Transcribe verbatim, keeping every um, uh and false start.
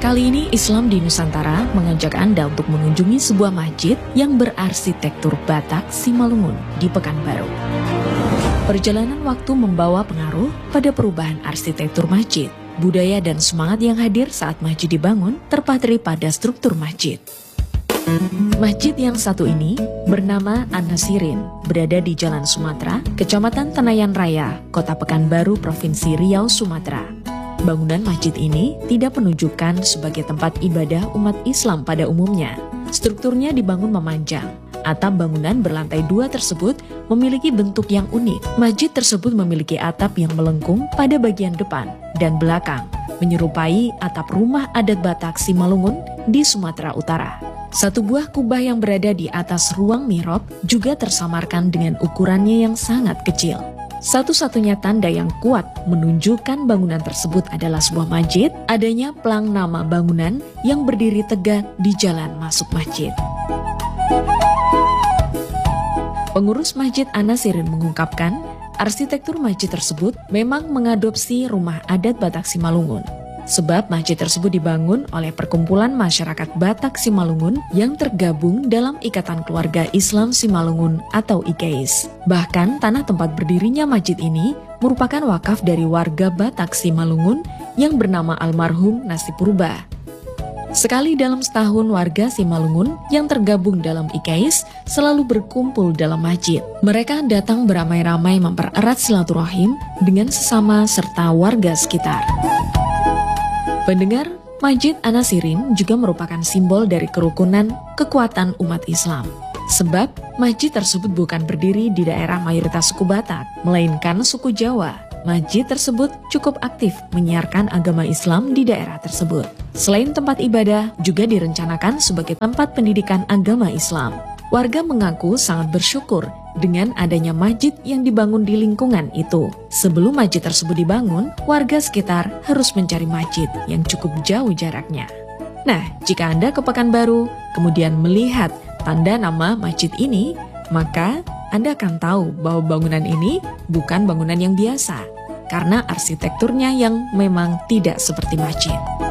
Kali ini Islam di Nusantara mengajak Anda untuk mengunjungi sebuah masjid yang berarsitektur Batak Simalungun di Pekanbaru. Perjalanan waktu membawa pengaruh pada perubahan arsitektur masjid, budaya dan semangat yang hadir saat masjid dibangun terpatri pada struktur masjid. Masjid yang satu ini bernama An-Nasirin, berada di Jalan Sumatera, Kecamatan Tenayan Raya, Kota Pekanbaru, Provinsi Riau, Sumatera. Bangunan masjid ini tidak menunjukkan sebagai tempat ibadah umat Islam pada umumnya. Strukturnya dibangun memanjang. Atap bangunan berlantai dua tersebut memiliki bentuk yang unik. Masjid tersebut memiliki atap yang melengkung pada bagian depan dan belakang, menyerupai atap rumah adat Batak Simalungun di Sumatera Utara. Satu buah kubah yang berada di atas ruang mihrab juga tersamarkan dengan ukurannya yang sangat kecil. Satu-satunya tanda yang kuat menunjukkan bangunan tersebut adalah sebuah masjid, adanya plang nama bangunan yang berdiri tegak di jalan masuk masjid. Pengurus Masjid An-Nasirin mengungkapkan, arsitektur masjid tersebut memang mengadopsi rumah adat Batak Simalungun. Sebab masjid tersebut dibangun oleh perkumpulan masyarakat Batak Simalungun yang tergabung dalam Ikatan Keluarga Islam Simalungun atau I K I S. Bahkan tanah tempat berdirinya masjid ini merupakan wakaf dari warga Batak Simalungun yang bernama almarhum Nasi Purba. Sekali dalam setahun warga Simalungun yang tergabung dalam I K I S selalu berkumpul dalam masjid. Mereka datang beramai-ramai mempererat silaturahim dengan sesama serta warga sekitar. Pendengar, Masjid An-Nasirin juga merupakan simbol dari kerukunan kekuatan umat Islam. Sebab masjid tersebut bukan berdiri di daerah mayoritas suku Batak, melainkan suku Jawa. Masjid tersebut cukup aktif menyiarkan agama Islam di daerah tersebut. Selain tempat ibadah, juga direncanakan sebagai tempat pendidikan agama Islam. Warga mengaku sangat bersyukur dengan adanya masjid yang dibangun di lingkungan itu. Sebelum masjid tersebut dibangun, warga sekitar harus mencari masjid yang cukup jauh jaraknya. Nah, jika Anda ke Pekanbaru, kemudian melihat tanda nama masjid ini, maka Anda akan tahu bahwa bangunan ini bukan bangunan yang biasa, karena arsitekturnya yang memang tidak seperti masjid.